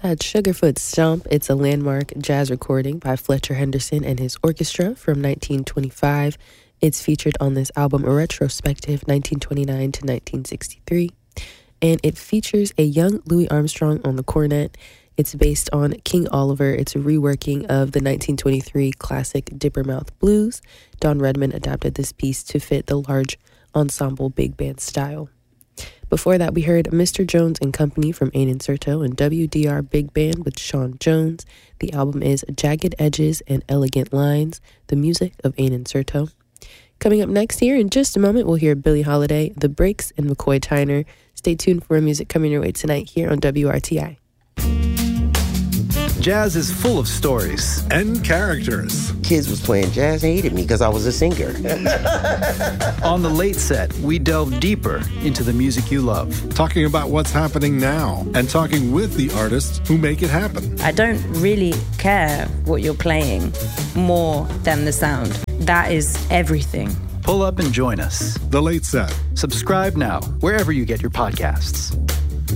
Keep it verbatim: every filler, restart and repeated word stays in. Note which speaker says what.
Speaker 1: had Sugarfoot Stomp. It's a landmark jazz recording by Fletcher Henderson and his orchestra from nineteen twenty-five. It's featured on this album, a retrospective nineteen twenty-nine to nineteen sixty-three. And it features a young Louis Armstrong on the cornet. It's based on King Oliver. It's a reworking of the nineteen twenty-three classic Dippermouth Blues. Don Redman adapted this piece to fit the large ensemble big band style. Before that, we heard Mister Jones and Company from Ain Incerto and W D R Big Band with Sean Jones. The album is Jagged Edges and Elegant Lines, the music of Ain Incerto. Coming up next here in just a moment, we'll hear Billie Holiday, The Breaks, and McCoy Tyner. Stay tuned for music coming your way tonight here on W R T I.
Speaker 2: Jazz is full of stories
Speaker 3: and characters.
Speaker 4: Kids was playing jazz and hated me because I was a singer.
Speaker 2: On The Late Set, we delve deeper into the music you love.
Speaker 3: Talking about what's happening now and talking with the artists who make it happen.
Speaker 5: I don't really care what you're playing more than the sound. That is everything.
Speaker 2: Pull up and join us.
Speaker 3: The Late Set.
Speaker 2: Subscribe now, wherever you get your podcasts.